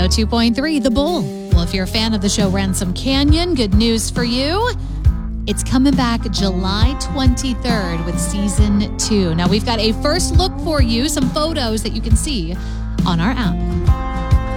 102.3 The Bull. Well, if you're a fan of the show Ransom Canyon, good news for you. It's coming back July 23rd with season 2. Now, we've got a first look for you, some photos that you can see on our app.